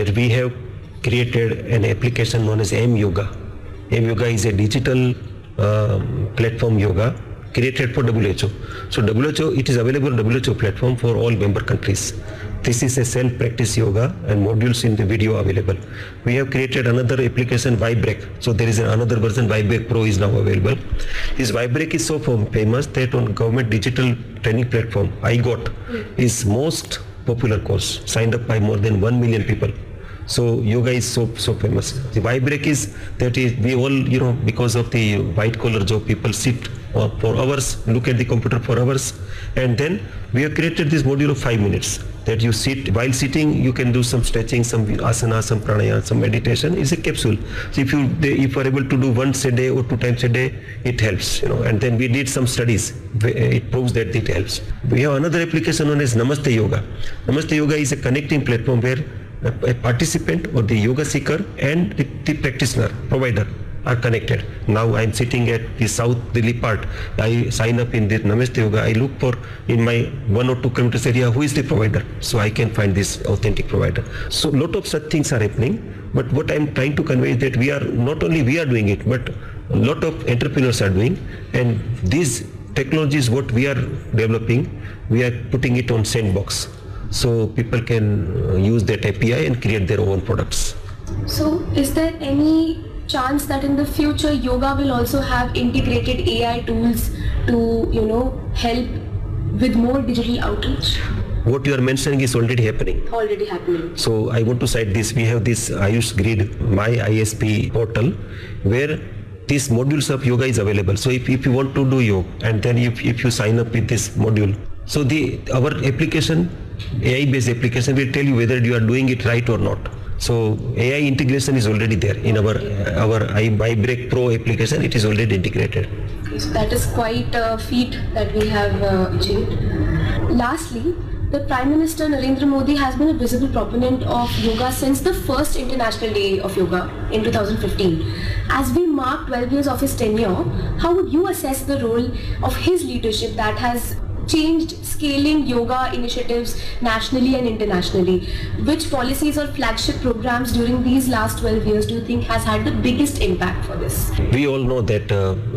that we have created an application known as M Yoga. M Yoga is a digital platform yoga created for WHO. So WHO, it is available on WHO platform for all member countries. This is a self-practice yoga and modules in the video available. We have created another application, Vibreak. So there is another version, Vibreak Pro is now available. This Vibreak is so famous that on government digital training platform, iGOT is most popular course, signed up by more than 1 million people. So yoga is so famous. The Vibreak is that is we all, because of the white collar job, people sit for hours, look at the computer for hours, and then we have created this module of 5 minutes that you sit. While sitting, you can do some stretching, some asana, some pranayama, some meditation. It's a capsule. So if you are able to do once a day or 2 times a day, it helps. And then we did some studies. It proves that it helps. We have another application known as Namaste Yoga. Namaste Yoga is a connecting platform where a participant or the yoga seeker and the practitioner, provider are connected. Now I am sitting at the South Delhi part. I sign up in the Namaste Yoga. I look for in my 1 or 2 kilometers area who is the provider, so I can find this authentic provider. So lot of such things are happening. But what I am trying to convey is that not only we are doing it, but a lot of entrepreneurs are doing. And these technologies, what we are developing, we are putting it on sandbox. So people can use that API and create their own products. So is there any chance that in the future yoga will also have integrated AI tools to help with more digital outreach? What you are mentioning is already happening. Already happening. So I want to cite this. We have this Ayush Grid, my ISP portal, where these modules of yoga is available. So if you want to do yoga, and then if you sign up with this module, so our application, AI-based application, will tell you whether you are doing it right or not. So AI integration is already there in our Vibreak Pro application. It is already integrated. Okay, so that is quite a feat that we have achieved. Lastly, the Prime Minister Narendra Modi has been a visible proponent of yoga since the first International Day of Yoga in 2015. As we mark 12 years of his tenure, how would you assess the role of his leadership that has changed scaling yoga initiatives nationally and internationally? Which policies or flagship programs during these last 12 years do you think has had the biggest impact for this? We all know that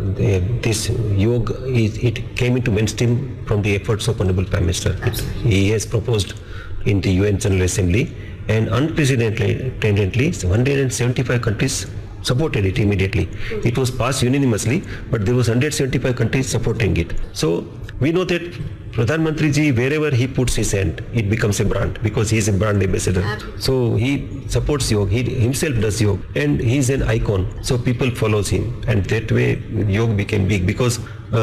this yoga, it came into mainstream from the efforts of Honorable Prime Minister. He has proposed in the UN General Assembly, and unprecedentedly 175 countries supported it immediately. It was passed unanimously, but there was 175 countries supporting it. So we know that Pradhan Mantri ji, wherever he puts his hand, it becomes a brand, because he is a brand ambassador. So he supports yoga, he himself does yoga, and he is an icon. So people follows him, and that way yoga became big, because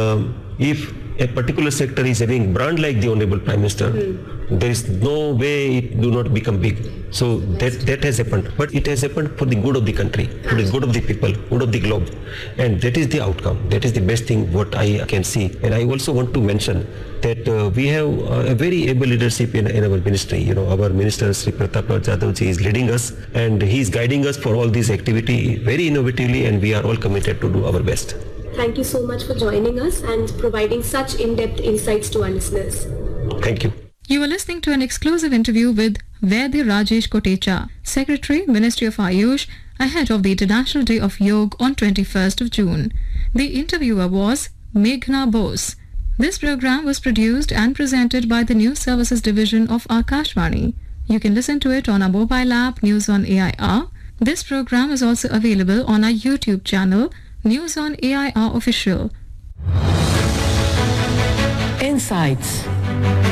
if a particular sector is having brand like the Honorable Prime Minister, there is no way it do not become big. So that has happened, but it has happened for the good of the country, for the good of the people, good of the globe, and that is the outcome. That is the best thing what I can see. And I also want to mention that we have a very able leadership in our ministry. Our minister Sri Pratap Raj Jadhav ji is leading us, and he is guiding us for all these activity very innovatively, and we are all committed to do our best. Thank you so much for joining us and providing such in-depth insights to our listeners. Thank you. You are listening to an exclusive interview with Vaidya Rajesh Kotecha, Secretary, Ministry of Ayush, ahead of the International Day of Yoga on 21st of June. The interviewer was Meghna Bose. This program was produced and presented by the News Services Division of Akashvani. You can listen to it on our mobile app, News on AIR. This program is also available on our YouTube channel, News on AIR Official. Insights.